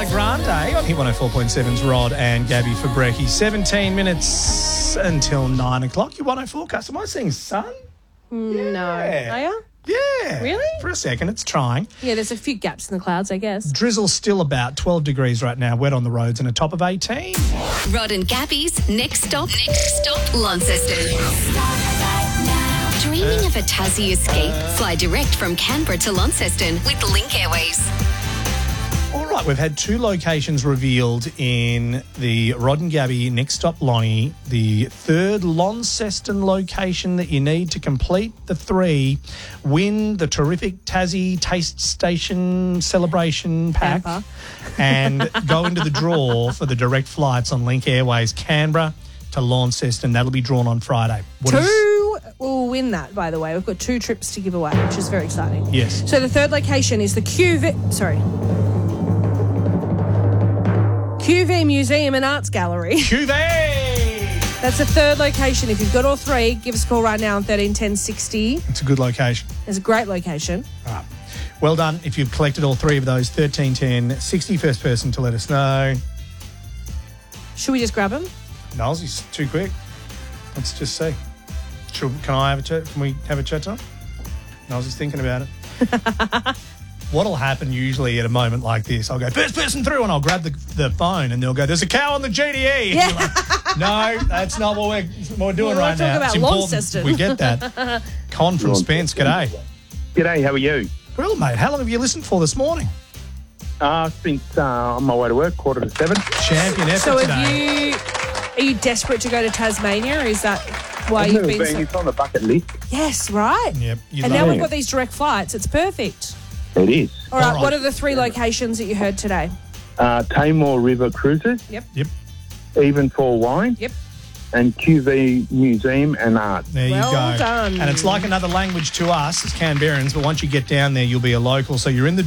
Ariana Grande on Hit 104.7's Rod and Gabby for brekkie. 17 minutes until 9 o'clock. Your 104 forecast. Am I seeing sun? No. Are you? Yeah. Really? For a second, it's trying. Yeah, there's a few gaps in the clouds, I guess. Drizzle's still about 12 degrees right now, wet on the roads, and a top of 18. Rod and Gabby's Next Stop, Launceston. Dreaming of a Tassie escape? Fly direct from Canberra to Launceston with Link Airways. All right, we've had two locations revealed in the Rod and Gabby Next Stop Lonnie. The third Launceston location that you need to complete the three, win the terrific Tassie Taste Station celebration pack, and go into the draw for the direct flights on Link Airways, Canberra to Launceston. That'll be drawn on Friday. Two will win that, by the way. We've got 2 trips to give away, which is very exciting. Yes. So the third location is the QV Museum and Arts Gallery. QV! That's the third location. If you've got all 3, give us a call right now on 13 10 60. It's a good location. It's a great location. All right. Well done. If you've collected all 3 of those, 13 10 60, first person to let us know. Should we just grab them? No, he's too quick. Let's just see. Can I have a chat? Can we have a chat to him? No, I was just thinking about it. What'll happen usually at a moment like this, I'll go, first person through, and I'll grab the phone, and they'll go, there's a cow on the GDE. Yeah. Like, no, that's not what we're doing right now. About it's Launceston. important we get that. Con from Spence, g'day. G'day, how are you? Well, mate, how long have you listened for this morning? Since on my way to work, 6:45. Champion effort So today. are you desperate to go to Tasmania? Or is that why I've you've never been... It's on the bucket list. Yes, right. Yep. And now we've got these direct flights. It's perfect. It is. All right, All right. what are the 3 locations that you heard today? Tamar River Cruises, Yep. Even for Wine, Yep. and QV Museum and Art. There you Well go. done. And it's like another language to us as Canberrans, but once you get down there, you'll be a local. So you're in the